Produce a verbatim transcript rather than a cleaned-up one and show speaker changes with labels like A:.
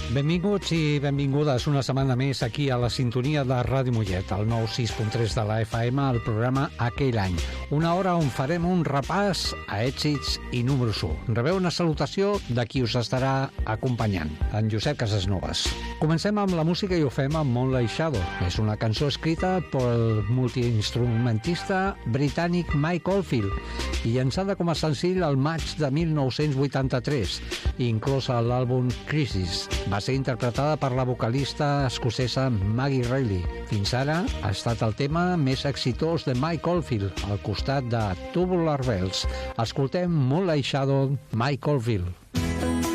A: Benvinguts i benvingudes una setmana més aquí a la sintonia de Ràdio Mollet, al nou sis punt tres de la F M, el programa Aquell any. Una hora on farem un repàs a èxits i números u. Rebeu una salutació de qui us estarà acompanyant, en Josep Casasnovas. Comencem amb la música i ho fem amb Moonlight Shadow. És una cançó escrita pel multiinstrumentista britànic Mike Oldfield i llançada com a senzill al maig de mil nou-cents vuitanta-tres, inclosa a l'àlbum Crisis. Va ser interpretada per la vocalista escocesa Maggie Reilly. Fins ara ha estat el tema més exitós de Mike Oldfield, al costat de Tubular Bells. Escoltem Moonlight Shadow, Mike Oldfield.